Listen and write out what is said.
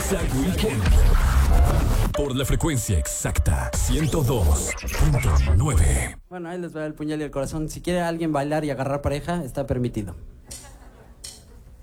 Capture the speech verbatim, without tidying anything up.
Exact Weekend. Por la frecuencia exacta, ciento dos punto nueve. Bueno, ahí les va el puñal y el corazón. Si quiere alguien bailar y agarrar pareja, está permitido.